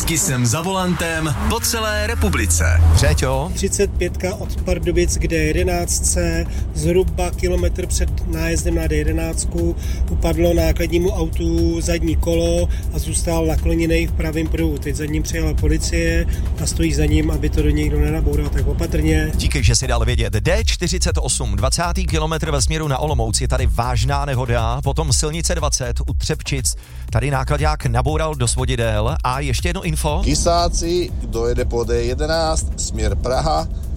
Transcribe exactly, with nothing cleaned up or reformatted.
Taky jsem za volantem po celé republice. Řeťo. třicet pět od Pardubic k D jedenáct, zhruba kilometr před nájezdem na D jedenáct upadlo nákladnímu autu zadní kolo a zůstal nakloněný v pravém pruhu. Teď za ním přijela policie a stojí za ním, aby to do někdo nenaboural, tak opatrně. Díky, že si dal vědět. D čtyřicet osm, dvacátý kilometr ve směru na Olomouc, je tady vážná nehoda, potom silnice dvacet u Třebčic, tady nákladák naboural do svodidel a ještě jedno info. Kysáci, kdo jede po D jedenáct, směr Praha,